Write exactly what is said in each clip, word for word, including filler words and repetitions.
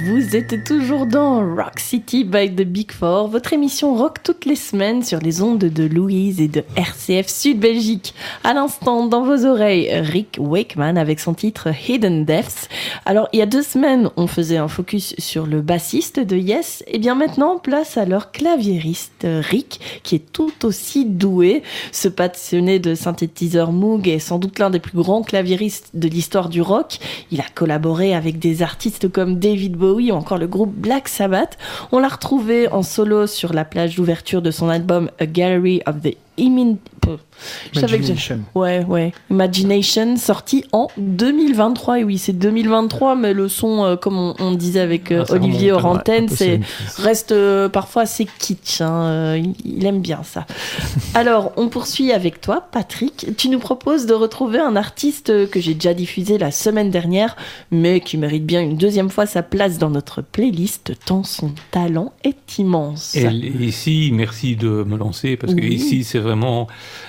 Vous êtes toujours dans Rock City by the Big Four, votre émission rock toutes les semaines sur les ondes de Louise et de R C F Sud Belgique. À l'instant, dans vos oreilles, Rick Wakeman avec son titre Hidden Depths. Alors, il y a deux semaines, on faisait un focus sur le bassiste de Yes. Et bien maintenant, place à leur claviériste Rick, qui est tout aussi doué. Ce passionné de synthétiseur Moog est sans doute l'un des plus grands claviéristes de l'histoire du rock. Il a collaboré avec des artistes comme David Bowie ou encore le groupe Black Sabbath. On l'a retrouvé en solo sur la plage d'ouverture de son album A Gallery of the Imin... Imagination. Ouais, ouais. Imagination, sorti en deux mille vingt-trois. Et oui, c'est deux mille vingt-trois, mais le son, euh, comme on, on disait avec euh, ah, Olivier hors antenne, c'est reste euh, parfois assez kitsch. Hein. Euh, il, il aime bien ça. Alors, on poursuit avec toi, Patrick. Tu nous proposes de retrouver un artiste que j'ai déjà diffusé la semaine dernière, mais qui mérite bien une deuxième fois sa place dans notre playlist, tant son talent est immense. Et ici, merci de me lancer, parce que oui. ici, c'est vraiment...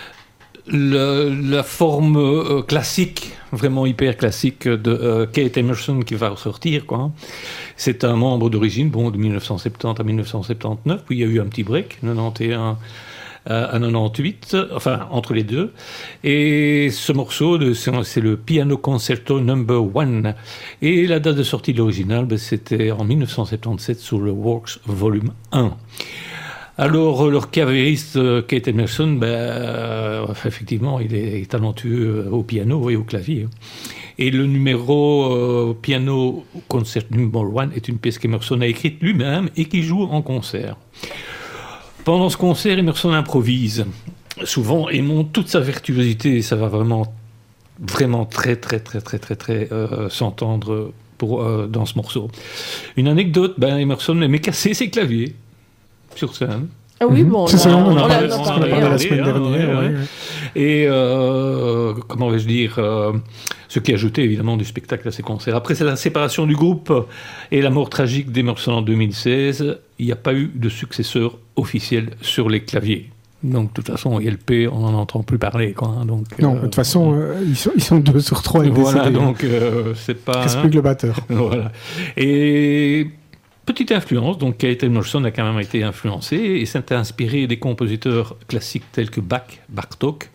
La, la forme euh, classique, vraiment hyper classique de euh, Keith Emerson qui va ressortir, quoi. C'est un membre d'origine, bon, de dix-neuf cent soixante-dix à dix-neuf cent soixante-dix-neuf, puis il y a eu un petit break, quatre-vingt-onze à quatre-vingt-dix-huit, enfin, entre les deux. Et ce morceau, de, c'est, c'est le Piano Concerto number one. Et la date de sortie de l'original, ben, c'était en dix-neuf cent soixante-dix-sept sur le Works Volume un. Alors, leur claviériste, euh, Keith Emerson, ben, euh, effectivement, il est talentueux au piano et au clavier. Et le numéro euh, Piano Concert Number One est une pièce qu'Emerson a écrite lui-même et qu'il joue en concert. Pendant ce concert, Emerson improvise souvent et montre toute sa virtuosité. Et ça va vraiment, vraiment très, très, très, très, très, très euh, s'entendre pour, euh, dans ce morceau. Une anecdote, ben, Emerson aimait casser ses claviers sur scène. Ah oui, bon, c'est ça, on en a parlé la semaine dernière. Ouais, ouais. Ouais. Et euh, comment vais-je dire, euh, ce qui ajoutait évidemment du spectacle à ces concerts. Après la séparation du groupe et la mort tragique d'Emerson en deux mille seize, il n'y a pas eu de successeur officiel sur les claviers. Donc, de toute façon, L P, on n'en entend plus parler, quoi. Hein, donc, non, euh, de toute façon, euh, ils, sont, ils sont deux sur trois. Voilà, donc euh, c'est pas... Reste hein, plus que le batteur. Voilà. Et... Petite influence, donc Keith Emerson a quand même été influencé et s'est inspiré des compositeurs classiques tels que Bach, Bartók,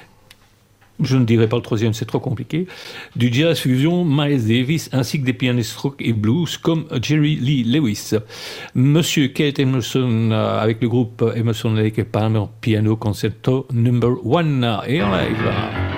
je ne dirais pas le troisième, c'est trop compliqué, du jazz fusion, Miles Davis, ainsi que des pianistes rock et blues comme Jerry Lee Lewis. Monsieur Keith Emerson, avec le groupe Emerson Lake et Palmer Piano Concerto number one, et en live.